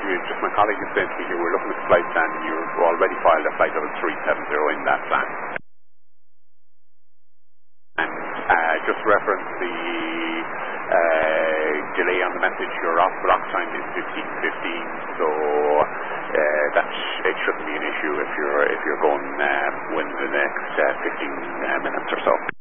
just my colleague is saying to me, you were looking at the flight plan, and you've already filed a flight out of 370 in that plan. And just reference the delay on the message, your off block time is 15:15, so that it shouldn't be an issue if you're going within the next 15 minutes or so.